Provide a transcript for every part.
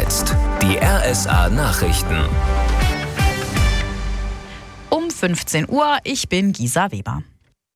jetzt die RSA Nachrichten. Um 15 Uhr, ich bin Gisa Weber.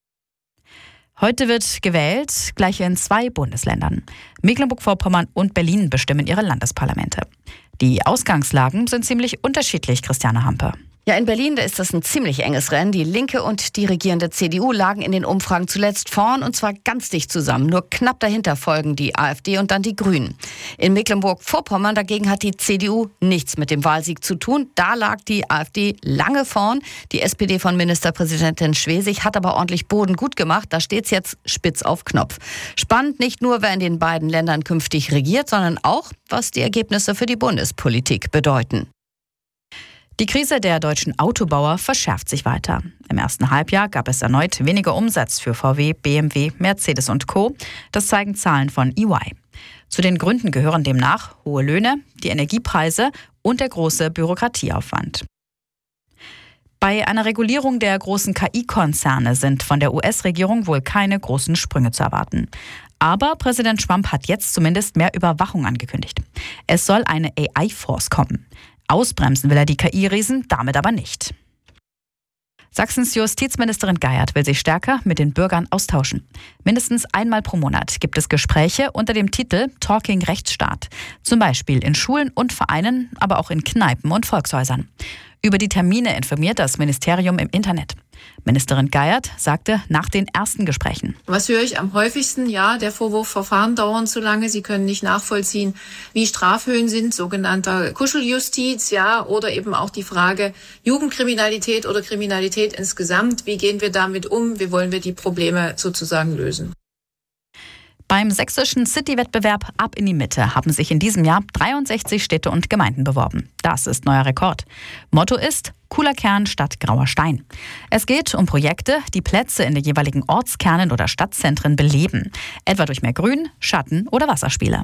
Heute wird gewählt, gleich in 2 Bundesländern. Mecklenburg-Vorpommern und Berlin bestimmen ihre Landesparlamente. Die Ausgangslagen sind ziemlich unterschiedlich, Christiane Hampe. Ja, in Berlin, da ist das ein ziemlich enges Rennen. Die Linke und die regierende CDU lagen in den Umfragen zuletzt vorn, und zwar ganz dicht zusammen. Nur knapp dahinter folgen die AfD und dann die Grünen. In Mecklenburg-Vorpommern dagegen hat die CDU nichts mit dem Wahlsieg zu tun. Da lag die AfD lange vorn. Die SPD von Ministerpräsidentin Schwesig hat aber ordentlich Boden gut gemacht. Da steht's jetzt spitz auf Knopf. Spannend nicht nur, wer in den beiden Ländern künftig regiert, sondern auch, was die Ergebnisse für die Bundespolitik bedeuten. Die Krise der deutschen Autobauer verschärft sich weiter. Im ersten Halbjahr gab es erneut weniger Umsatz für VW, BMW, Mercedes und Co. Das zeigen Zahlen von EY. Zu den Gründen gehören demnach hohe Löhne, die Energiepreise und der große Bürokratieaufwand. Bei einer Regulierung der großen KI-Konzerne sind von der US-Regierung wohl keine großen Sprünge zu erwarten. Aber Präsident Trump hat jetzt zumindest mehr Überwachung angekündigt. Es soll eine AI-Force kommen. Ausbremsen will er die KI-Riesen, damit aber nicht. Sachsens Justizministerin Geiert will sich stärker mit den Bürgern austauschen. Mindestens einmal pro Monat gibt es Gespräche unter dem Titel Talking Rechtsstaat. Zum Beispiel in Schulen und Vereinen, aber auch in Kneipen und Volkshäusern. Über die Termine informiert das Ministerium im Internet. Ministerin Geiert sagte nach den ersten Gesprächen: Was höre ich am häufigsten? Ja, der Vorwurf, Verfahren dauern zu lange, sie können nicht nachvollziehen, wie Strafhöhen sind, sogenannter Kuscheljustiz, ja, oder eben auch die Frage Jugendkriminalität oder Kriminalität insgesamt. Wie gehen wir damit um? Wie wollen wir die Probleme sozusagen lösen? Beim sächsischen City-Wettbewerb Ab in die Mitte haben sich in diesem Jahr 63 Städte und Gemeinden beworben. Das ist neuer Rekord. Motto ist Cooler Kern statt grauer Stein. Es geht um Projekte, die Plätze in den jeweiligen Ortskernen oder Stadtzentren beleben. Etwa durch mehr Grün, Schatten oder Wasserspiele.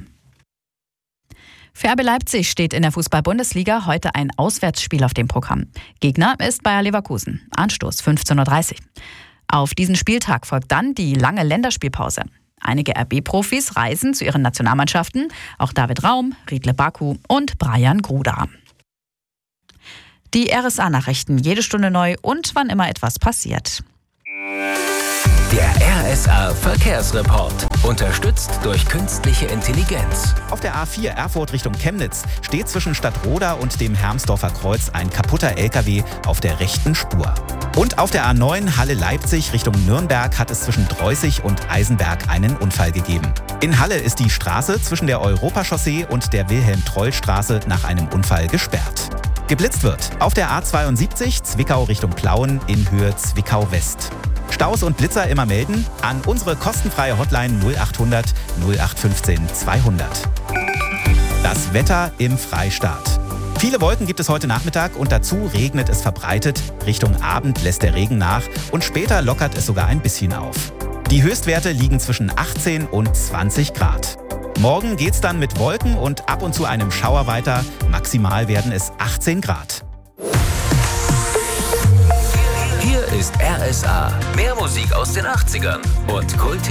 Für RB Leipzig steht in der Fußball-Bundesliga heute ein Auswärtsspiel auf dem Programm. Gegner ist Bayer Leverkusen. Anstoß 15:30 Uhr. Auf diesen Spieltag folgt dann die lange Länderspielpause. Einige RB-Profis reisen zu ihren Nationalmannschaften, auch David Raum, Riedle Baku und Brian Gruda. Die RSA-Nachrichten jede Stunde neu und wann immer etwas passiert. Der RSA-Verkehrsreport. Unterstützt durch künstliche Intelligenz. Auf der A4 Erfurt Richtung Chemnitz steht zwischen Stadtroda und dem Hermsdorfer Kreuz ein kaputter LKW auf der rechten Spur. Und auf der A9 Halle-Leipzig Richtung Nürnberg hat es zwischen Dreußig und Eisenberg einen Unfall gegeben. In Halle ist die Straße zwischen der Europachaussee und der Wilhelm-Troll-Straße nach einem Unfall gesperrt. Geblitzt wird auf der A72 Zwickau Richtung Plauen in Höhe Zwickau-West. Staus und Blitzer immer melden an unsere kostenfreie Hotline 0800 0815 200. Das Wetter im Freistaat. Viele Wolken gibt es heute Nachmittag und dazu regnet es verbreitet. Richtung Abend lässt der Regen nach und später lockert es sogar ein bisschen auf. Die Höchstwerte liegen zwischen 18 und 20 Grad. Morgen geht's dann mit Wolken und ab und zu einem Schauer weiter. Maximal werden es 18 Grad. Hier ist RSA. Mehr Musik aus den 80ern und Kult